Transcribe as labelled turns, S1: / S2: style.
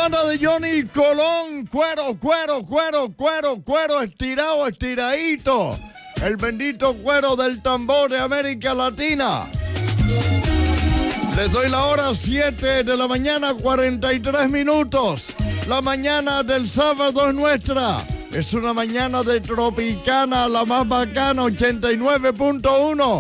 S1: banda de Johnny Colón, cuero, estirado, estiradito. El bendito cuero del tambor de América Latina. Les doy la hora 7 de la mañana, 43 minutos. La mañana del sábado es nuestra. Es una mañana de Tropicana, la más bacana, 89.1.